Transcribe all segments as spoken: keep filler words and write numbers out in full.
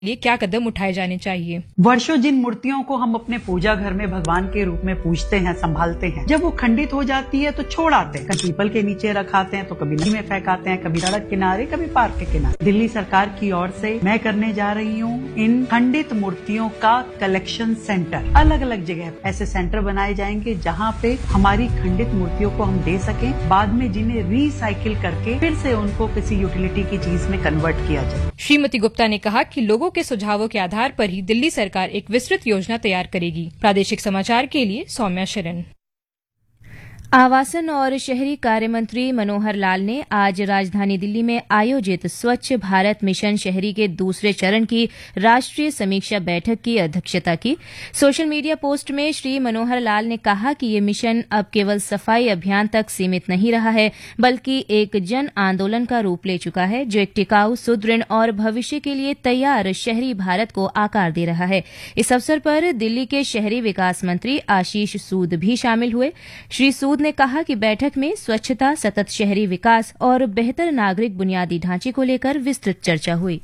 लिए क्या कदम उठाए जाने चाहिए? वर्षों जिन मूर्तियों को हम अपने पूजा घर में भगवान के रूप में पूजते हैं, संभालते हैं, जब वो खंडित हो जाती है तो छोड़ आते हैं। कभी पीपल के नीचे रखाते हैं तो कभी नदी में फेंकाते हैं, कभी सड़क किनारे, कभी पार्क के किनारे। दिल्ली सरकार की ओर से मैं करने जा रही हूँ इन खंडित मूर्तियों का कलेक्शन सेंटर। अलग अलग जगह ऐसे सेंटर बनाए जाएंगे जहाँ पे हमारी खंडित मूर्तियों को हम दे सकें, बाद में जिन्हें रिसाइकिल करके फिर से उनको किसी यूटिलिटी की चीज में कन्वर्ट किया जाए। श्रीमती गुप्ता ने कहा कि लोगों के सुझावों के आधार पर ही दिल्ली सरकार एक विस्तृत योजना तैयार करेगी। प्रादेशिक समाचार के लिए सौम्या शरण। आवासन और शहरी कार्य मंत्री मनोहर लाल ने आज राजधानी दिल्ली में आयोजित स्वच्छ भारत मिशन शहरी के दूसरे चरण की राष्ट्रीय समीक्षा बैठक की अध्यक्षता की। सोशल मीडिया पोस्ट में श्री मनोहर लाल ने कहा कि ये मिशन अब केवल सफाई अभियान तक सीमित नहीं रहा है, बल्कि एक जन आंदोलन का रूप ले चुका है, जो एक टिकाऊ, सुदृढ़ और भविष्य के लिए तैयार शहरी भारत को आकार दे रहा है। इस अवसर पर दिल्ली के शहरी विकास मंत्री आशीष सूद भी शामिल हुए। श्री सूद ने कहा कि बैठक में स्वच्छता, सतत शहरी विकास और बेहतर नागरिक बुनियादी ढांचे को लेकर विस्तृत चर्चा हुई।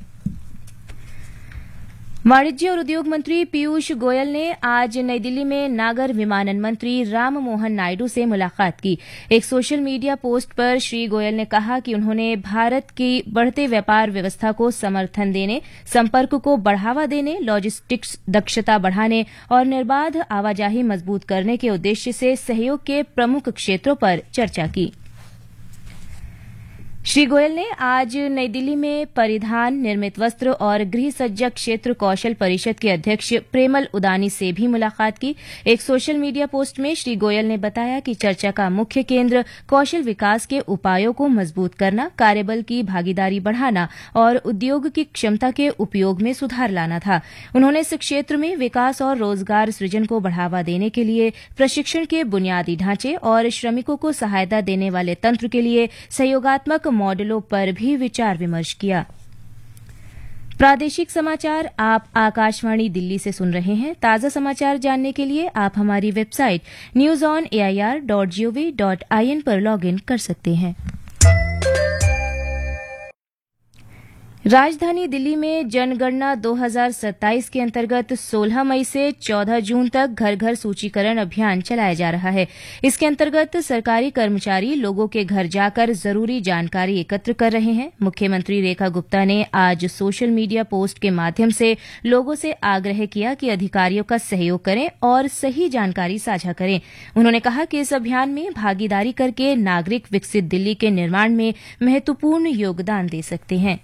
वाणिज्य और उद्योग मंत्री पीयूष गोयल ने आज नई दिल्ली में नागर विमानन मंत्री राम मोहन नायडू से मुलाकात की। एक सोशल मीडिया पोस्ट पर श्री गोयल ने कहा कि उन्होंने भारत की बढ़ते व्यापार व्यवस्था को समर्थन देने, संपर्क को बढ़ावा देने, लॉजिस्टिक्स दक्षता बढ़ाने और निर्बाध आवाजाही मजबूत करने के उद्देश्य से सहयोग के प्रमुख क्षेत्रों पर चर्चा की। श्री गोयल ने आज नई दिल्ली में परिधान, निर्मित वस्त्र और गृह सज्जा क्षेत्र कौशल परिषद के अध्यक्ष प्रेमल उदानी से भी मुलाकात की। एक सोशल मीडिया पोस्ट में श्री गोयल ने बताया कि चर्चा का मुख्य केंद्र कौशल विकास के उपायों को मजबूत करना, कार्यबल की भागीदारी बढ़ाना और उद्योग की क्षमता के उपयोग में सुधार लाना था। उन्होंने इस क्षेत्र में विकास और रोजगार सृजन को बढ़ावा देने के लिए प्रशिक्षण के बुनियादी ढांचे और श्रमिकों को सहायता देने वाले तंत्र के लिए सहयोगात्मक मॉडलों पर भी विचार विमर्श किया। प्रादेशिक समाचार आप आकाशवाणी दिल्ली से सुन रहे हैं। ताजा समाचार जानने के लिए आप हमारी website news on A I R dot G O V dot I N पर लॉग इन कर सकते हैं। राजधानी दिल्ली में जनगणना दो हज़ार सत्ताईस के अंतर्गत सोलह मई से चौदह जून तक घर घर सूचीकरण अभियान चलाया जा रहा है। इसके अंतर्गत सरकारी कर्मचारी लोगों के घर जाकर जरूरी जानकारी एकत्र कर रहे हैं। मुख्यमंत्री रेखा गुप्ता ने आज सोशल मीडिया पोस्ट के माध्यम से लोगों से आग्रह किया कि अधिकारियों का सहयोग करें और सही जानकारी साझा करें। उन्होंने कहा कि इस अभियान में भागीदारी करके नागरिक विकसित दिल्ली के निर्माण में महत्वपूर्ण योगदान दे सकते हैं।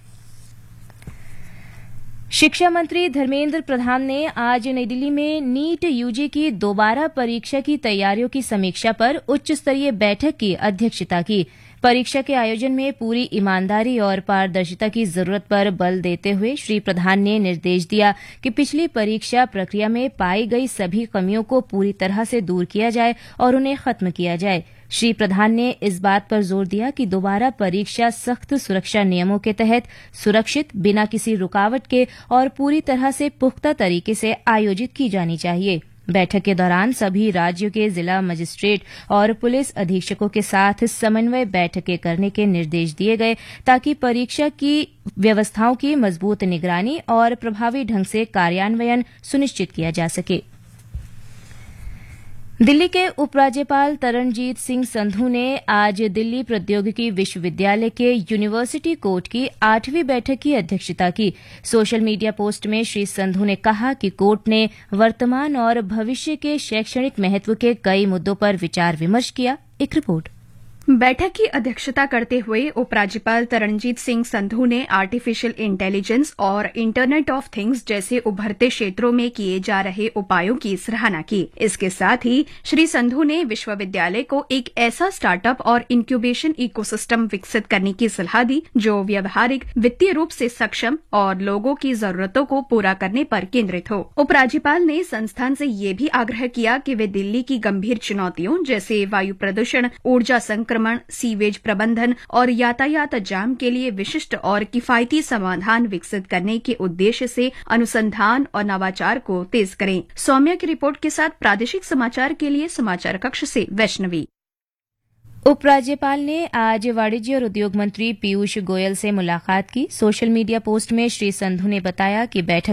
शिक्षा मंत्री धर्मेंद्र प्रधान ने आज नई दिल्ली में नीट यूजी की दोबारा परीक्षा की तैयारियों की समीक्षा पर उच्च स्तरीय बैठक की अध्यक्षता की। परीक्षा के आयोजन में पूरी ईमानदारी और पारदर्शिता की जरूरत पर बल देते हुए श्री प्रधान ने निर्देश दिया कि पिछली परीक्षा प्रक्रिया में पाई गई सभी कमियों को पूरी तरह से दूर किया जाए और उन्हें खत्म किया जाए। श्री प्रधान ने इस बात पर जोर दिया कि दोबारा परीक्षा सख्त सुरक्षा नियमों के तहत सुरक्षित, बिना किसी रुकावट के और पूरी तरह से पुख्ता तरीके से आयोजित की जानी चाहिए। बैठक के दौरान सभी राज्यों के जिला मजिस्ट्रेट और पुलिस अधीक्षकों के साथ समन्वय बैठकें करने के निर्देश दिए गए, ताकि परीक्षा की व्यवस्थाओं की मजबूत निगरानी और प्रभावी ढंग से कार्यान्वयन सुनिश्चित किया जा सके। दिल्ली के उपराज्यपाल तरणजीत सिंह संधू ने आज दिल्ली प्रौद्योगिकी विश्वविद्यालय के यूनिवर्सिटी कोर्ट की आठवीं बैठक की अध्यक्षता की। सोशल मीडिया पोस्ट में श्री संधू ने कहा कि कोर्ट ने वर्तमान और भविष्य के शैक्षणिक महत्व के कई मुद्दों पर विचार विमर्श किया। एक रिपोर्ट। बैठक की अध्यक्षता करते हुए उपराज्यपाल तरणजीत सिंह संधू ने आर्टिफिशियल इंटेलिजेंस और इंटरनेट ऑफ थिंग्स जैसे उभरते क्षेत्रों में किए जा रहे उपायों की सराहना की। इसके साथ ही श्री संधू ने विश्वविद्यालय को एक ऐसा स्टार्टअप और इंक्यूबेशन इकोसिस्टम विकसित करने की सलाह दी जो व्यवहारिक, वित्तीय रूप से सक्षम और लोगों की जरूरतों को पूरा करने पर केंद्रित हो। उपराज्यपाल ने संस्थान से ये भी आग्रह किया कि वे दिल्ली की गंभीर चुनौतियों जैसे वायु प्रदूषण, ऊर्जा संकट, सीवेज प्रबंधन और यातायात जाम के लिए विशिष्ट और किफायती समाधान विकसित करने के उद्देश्य से अनुसंधान और नवाचार को तेज करें। सौम्या की रिपोर्ट के साथ प्रादेशिक समाचार के लिए समाचार कक्ष से वैष्णवी। उपराज्यपाल ने आज वाणिज्य और उद्योग मंत्री पीयूष गोयल से मुलाकात की। सोशल मीडिया पोस्ट में श्री संधू ने बताया कि बैठक